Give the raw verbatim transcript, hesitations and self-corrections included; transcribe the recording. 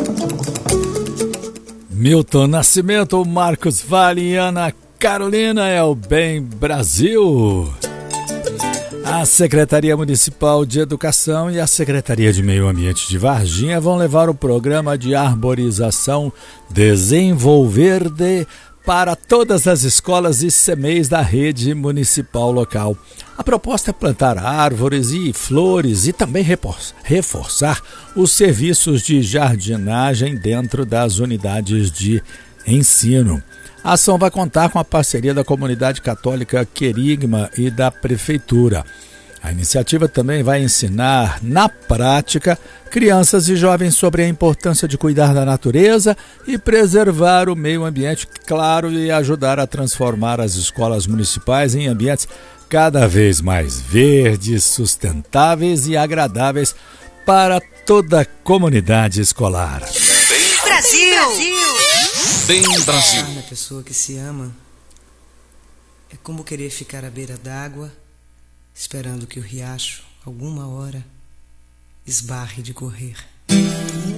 Milton Nascimento, Marcos Vale e Ana Carolina é o Bem Brasil. A Secretaria Municipal de Educação e a Secretaria de Meio Ambiente de Varginha vão levar o programa de arborização Desenvolverde para todas as escolas e C M E s da rede municipal local. A proposta é plantar árvores e flores e também reforçar os serviços de jardinagem dentro das unidades de ensino. A ação vai contar com a parceria da comunidade católica Querigma e da Prefeitura. A iniciativa também vai ensinar, na prática, crianças e jovens sobre a importância de cuidar da natureza e preservar o meio ambiente, claro, e ajudar a transformar as escolas municipais em ambientes cada vez mais verdes, sustentáveis e agradáveis para toda a comunidade escolar. Bem Brasil! Bem Brasil! Amar a pessoa que se ama é como querer ficar à beira d'água, esperando que o riacho, alguma hora, esbarre de correr.